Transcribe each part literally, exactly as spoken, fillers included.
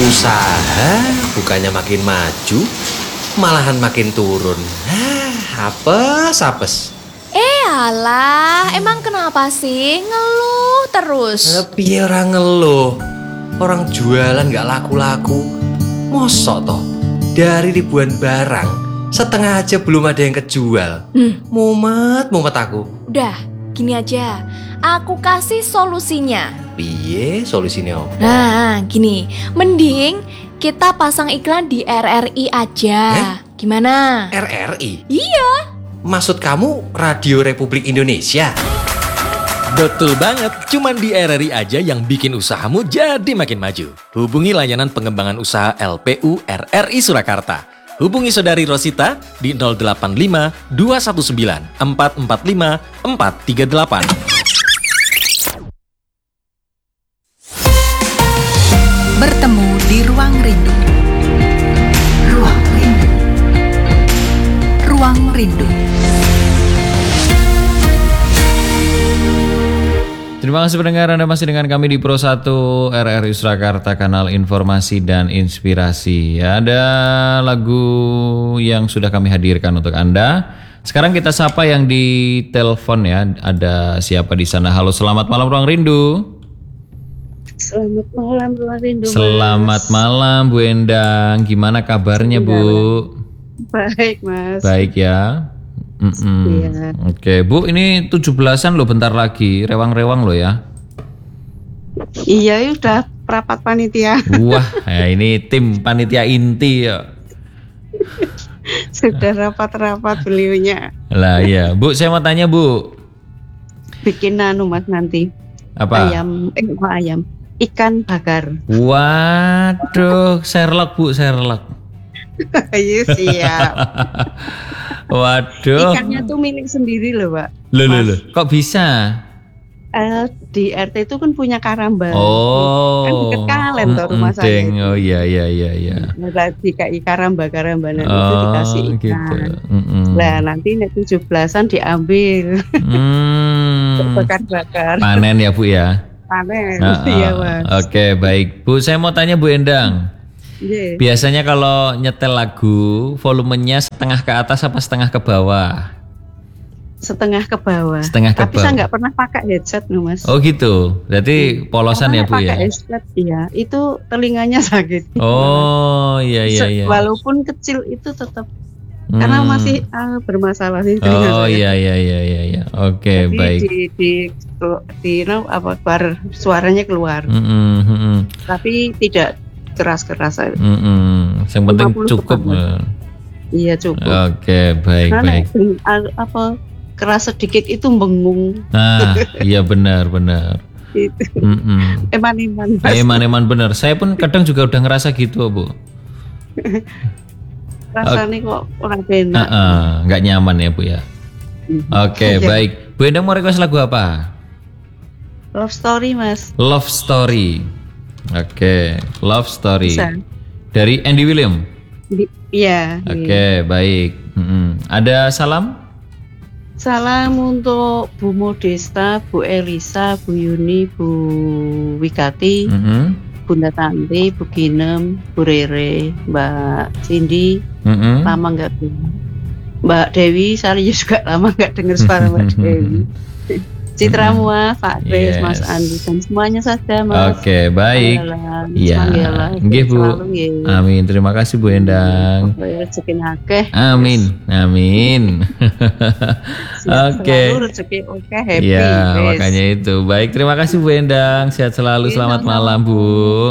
Usaha bukannya makin maju, malahan makin turun. Hah, apes, apes. Eh alah, emang kenapa sih ngeluh terus? Piye orang ngeluh, orang jualan gak laku-laku. Mosok toh, dari ribuan barang, setengah aja belum ada yang kejual. Hmm. Mumet, mumet aku. Udah, gini aja, aku kasih solusinya. Piye solusinya apa? Nah, gini, mending kita pasang iklan di R R I aja. Eh? Gimana? R R I? Iya. Maksud kamu Radio Republik Indonesia? Betul banget, cuman di R R I aja yang bikin usahamu jadi makin maju. Hubungi layanan pengembangan usaha L P U R R I Surakarta. Hubungi Saudari Rosita di nol delapan lima dua satu sembilan empat empat lima empat tiga delapan. Bertemu di Ruang Rindu. Ruang Rindu. Ruang Rindu. Terima kasih pendengar, Anda masih dengan kami di Pro satu R R I Surakarta, kanal informasi dan inspirasi. Ada lagu yang sudah kami hadirkan untuk Anda. Sekarang kita sapa yang di telepon ya. Ada siapa di sana? Halo, selamat malam Ruang Rindu. Selamat malam Ruang Rindu. Selamat Mas. malam Bu Endang. Gimana kabarnya Bu? Baik Mas. Baik ya. Mm-mm. Iya. Oke Bu, ini tujuh belasan loh bentar lagi. Rewang-rewang loh ya. Iya, ya udah rapat panitia. Wah, ya ini tim panitia inti ya. Sudah rapat-rapat beliaunya. Lah iya, Bu, saya mau tanya Bu. Bikin anu Mas nanti. Apa? Ayam, eh kok ayam. Ikan bakar. Waduh, Sherlock Bu, Sherlock. Ayo siap. Waduh. Ikannya tuh milik sendiri loh Pak. Loh, loh, loh. Kok bisa? Uh, di R T itu kan punya karamba. Oh. Kan deket Kalen tuh rumah saya. Deng. Oh iya iya iya iya. Nah, dikasih karamba karamba nanti Oh, itu dikasih ikan. gitu. Mm-mm. Nah nanti nek tujuh belasan diambil. Hmm. Bakar-bakar. Panen ya Bu ya. Panen. Ah, Iya ah. Mas. Oke baik Bu, saya mau tanya Bu Endang. Yeah. Biasanya kalau nyetel lagu volumenya setengah ke atas apa setengah ke bawah? Setengah ke bawah. Setengah ke Tapi bawah. saya nggak pernah pakai headset loh Mas. Oh gitu. Berarti polosan ya Bu ya. Pakai headset iya. Itu telinganya sakit. Oh iya iya iya. Walaupun kecil itu tetap Hmm. karena masih uh, bermasalah sih telinga Oh saya. iya iya iya iya iya. Oke Jadi baik. di di di, di no, apa bar suaranya keluar. Mm-mm, mm-mm, Tapi tidak keras-keras. mm-mm. Yang penting lima puluh cukup. persen. Iya cukup. Oke baik Karena baik. nek, apa keras sedikit itu bengung. Nah iya benar benar. Itu. Mm-mm. Eman-eman. Mas. Eman-eman benar. Saya pun kadang juga udah ngerasa gitu Bu. Rasanya kok orang enak. Heeh, nggak nyaman ya Bu ya. Oke Iya. baik. Bu Endang mau request lagu apa? Love story Mas. Love Story. Oke, Love Story. Bisa. Dari Andy William. Di- Iya. Oke, iya. baik. Mm-mm. Ada salam? Salam untuk Bu Modesta, Bu Elisa, Bu Yuni, Bu Wikati, Mm-mm. Bunda Tanti, Bu Ginem, Bu Rere, Mbak Cindy. Mm-mm. Lama nggak dengar. Mbak Dewi, saya juga lama nggak dengar suara Mbak Dewi. Citra Mua, Pak Kris, Yes. Mas Andi, dan semuanya saja Mas. Oke, baik. Alhamdulillah, Iya. Alhamdulillah, Nggih, Bu. selalu, nggih. Amin. Terima kasih Bu Endang. Rezeki akeh. Amin. Amin. Oke. Selalu rezeki oke, happy. Ya, wes. makanya itu. Baik, terima kasih Bu Endang. Sehat selalu. Iya, Selamat sama-sama. malam, Bu.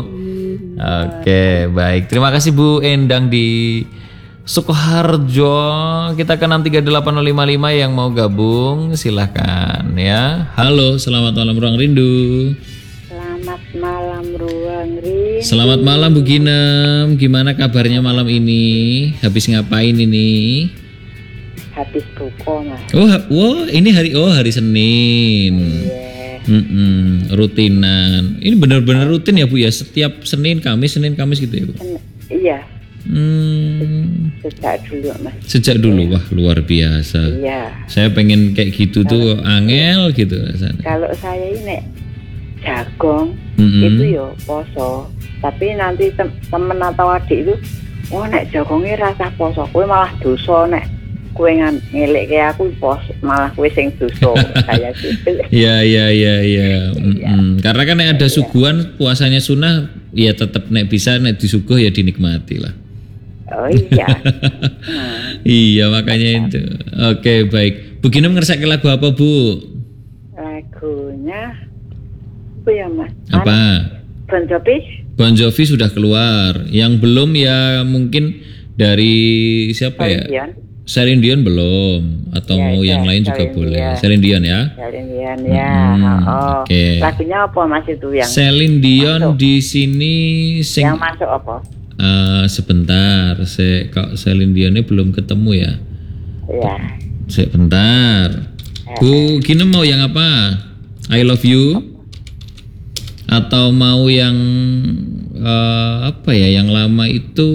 Oke, baik. Terima kasih Bu Endang di Sukoharjo. Kita ke enam tiga delapan nol lima lima yang mau gabung silahkan ya. Halo, selamat malam Ruang Rindu. Selamat malam Ruang Rindu. Selamat malam Bu Ginem. Gimana kabarnya malam ini? Habis ngapain ini? Habis buko Mas. Oh, ha- oh ini hari oh hari Senin. Iya. Mm-mm, rutinan. Ini benar-benar rutin ya Bu ya. Setiap Senin, Kamis, Senin, Kamis gitu ya Bu. Iya, Hmm, sejak dulu Mas. sejak dulu wah luar biasa. Iya. Saya pengen kayak gitu tuh angel gitu rasanya. Kalau saya ini jagung Mm-mm. itu yo poso. Tapi nanti tem- temen atau adik itu, oh nek jagonge rasa poso, kowe malah dosa nek kowe ngan- ngelekke aku pos, malah kowe sing dosa kayak gitu. Iya iya iya iya. Mm-mm. Karena kan nek ada suguhan puasanya sunnah ya tetap nek bisa nek disuguh ya dinikmati lah. Oh iya. Iya makanya itu. Oke baik. Bu Ginem ngersake lagu apa Bu? Lagunya apa ya Mas? Apa? Bon Jovi. Bon Jovi sudah keluar. Yang belum ya mungkin dari siapa ya? Celine Dion. Celine Dion belum. Atau Ya, mau ya, yang lain juga Celine boleh. Dion. Celine Dion ya. Celine Dion ya. Hmm, Oh. oke. Lagunya apa Mas itu yang Celine Dion masuk? di sini sing yang masuk apa? Eh, sebentar, se kok Celine Dionnya belum ketemu ya. Ya. Sebentar. Bu Ginem mau yang apa? I Love You? Atau mau yang eh, apa ya? Yang lama itu?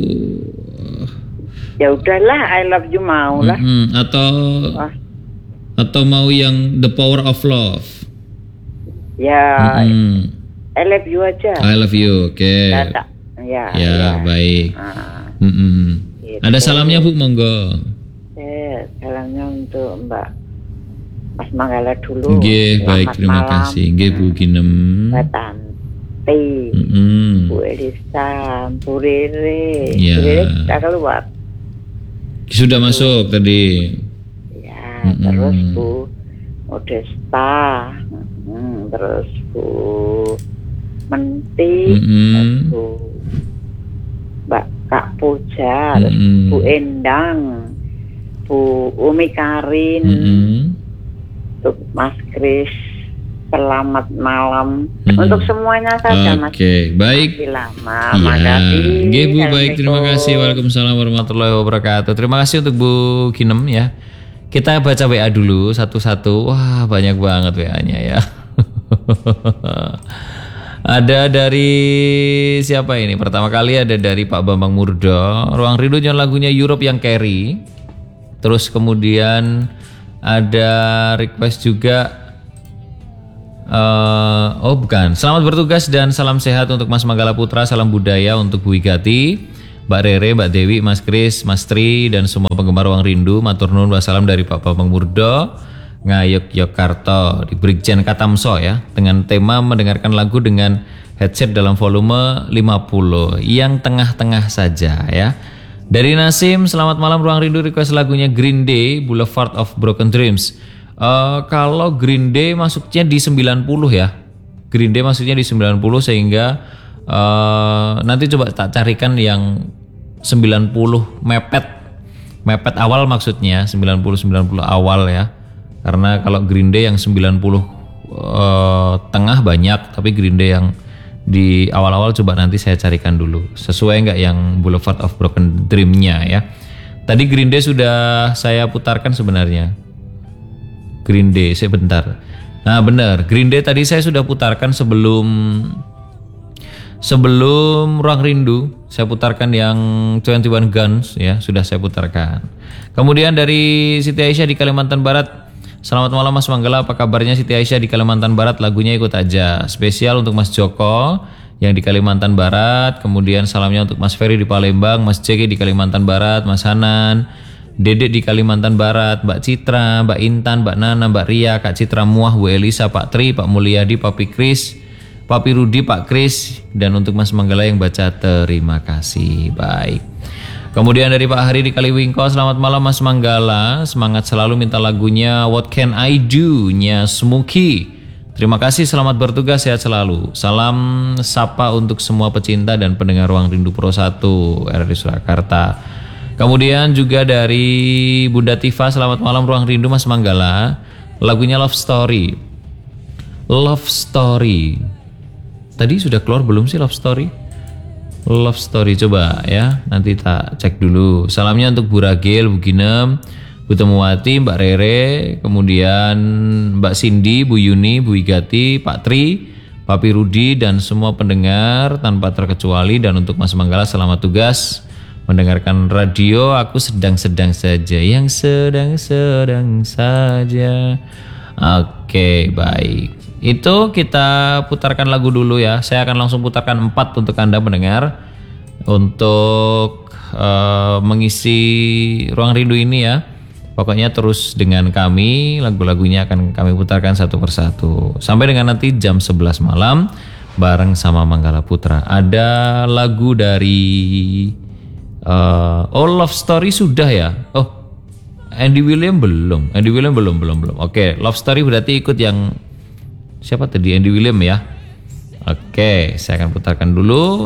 Ya udahlah, I love you mau lah. Mm-mm. Atau Wah. atau mau yang The Power of Love? Ya, Mm-mm. I love you aja. I Love You, oke. Ya, tak. Ya, Ya, baik. Ah, Mm-mm. gitu. Ada salamnya Bu, monggo. Eh, salamnya untuk Mbak Mas Manggala dulu. Nggih, Selamat baik, terima malam. kasih. Nggih Bu Ginem. Mbak Tanti, Mm-mm. Bu Elisa, Bu Rere. Ya. Bu Rere sudah keluar. Sudah masuk tadi. Ya, Mm-mm. terus Bu Modesta, hmm, terus Bu Menti, Mm-mm. Bu Mbak Kak Puja, terus Mm-mm. Bu Endang, Bu Umi Karin, Mm-mm. untuk Mas Kris, selamat malam Mm-mm. untuk semuanya saja Mas. Oke, baik. Masih lama, Iya, makasih. nggih Bu, baik, terima Assalamualaikum. kasih. Waalaikumsalam warahmatullahi wabarakatuh. Terima kasih untuk Bu Ginem ya. Kita baca W A dulu satu-satu. Wah, banyak banget W A-nya ya. Ada dari siapa ini? Pertama kali ada dari Pak Bambang Murdo. Ruang Rindu nyanyi lagunya Europe yang Carry. Terus kemudian ada request juga. Eh, oh bukan. Selamat bertugas dan salam sehat untuk Mas Manggala Putra. Salam budaya untuk Bu Wigati, Mbak Rere, Mbak Dewi, Mas Kris, Mas Tri, dan semua penggemar Ruang Rindu. Matur nuwun wassalam dari Pak Bambang Murdo, Ngayogyakarta di Brigjen Katamso ya, dengan tema mendengarkan lagu dengan headset dalam volume lima puluh yang tengah-tengah saja ya. Dari Nasim, selamat malam Ruang Rindu, request lagunya Green Day, Boulevard of Broken Dreams. Eh, kalau Green Day masuknya di sembilan puluh ya. Green Day masuknya di sembilan puluh sehingga eh, nanti coba tak carikan yang sembilan puluh mepet. Mepet awal maksudnya, sembilan puluh sembilan puluh awal ya. Karena kalau Green Day yang sembilan puluh eh, tengah banyak, tapi Green Day yang di awal-awal coba nanti saya carikan dulu. Sesuai nggak yang Boulevard of Broken Dream-nya ya. Tadi Green Day sudah saya putarkan sebenarnya. Green Day, sebentar. Nah benar, Green Day tadi saya sudah putarkan sebelum sebelum Ruang Rindu. Saya putarkan yang dua puluh satu Guns ya, sudah saya putarkan. Kemudian dari Siti Aisyah di Kalimantan Barat. Selamat malam Mas Manggala, apa kabarnya Siti Aisyah di Kalimantan Barat? Lagunya ikut aja. Spesial untuk Mas Joko yang di Kalimantan Barat. Kemudian salamnya untuk Mas Ferry di Palembang, Mas J K di Kalimantan Barat, Mas Hanan, Dedek di Kalimantan Barat, Mbak Citra, Mbak Intan, Mbak Nana, Mbak Ria, Kak Citra Muah, Bu Elisa, Pak Tri, Pak Mulyadi, Papi Kris, Papi Rudi, Pak Kris, dan untuk Mas Manggala yang baca terima kasih. Baik. Kemudian dari Pak Hari di Kaliwingko, selamat malam Mas Manggala, semangat selalu, minta lagunya What Can I Do-nya Smokey. Terima kasih, selamat bertugas, sehat selalu. Salam sapa untuk semua pecinta dan pendengar Ruang Rindu Pro satu R R I Surakarta. Kemudian juga dari Bunda Tifa, selamat malam Ruang Rindu Mas Manggala. Lagunya Love Story. Love Story. Tadi sudah keluar belum sih Love Story? Love Story coba ya, nanti tak cek dulu. Salamnya untuk Bu Ragil, Bu Ginem, Bu Temuwati, Mbak Rere, kemudian Mbak Cindy, Bu Yuni, Bu Igati, Pak Tri, Papi Rudi, dan semua pendengar tanpa terkecuali. Dan untuk Mas Manggala, selamat tugas mendengarkan radio. Aku sedang-sedang saja, yang sedang-sedang saja. Oke, baik. itu kita putarkan lagu dulu ya. Saya akan langsung putarkan empat untuk Anda mendengar untuk uh, mengisi Ruang Rindu ini ya. Pokoknya terus dengan kami, lagu-lagunya akan kami putarkan satu persatu sampai dengan nanti jam sebelas malam bareng sama Manggala Putra. Ada lagu dari uh, Oh Love Story sudah ya. Oh Andy William belum. Andy William belum belum belum. Oke, Love Story berarti ikut yang siapa tadi? Andy William ya. Oke, saya akan putarkan dulu.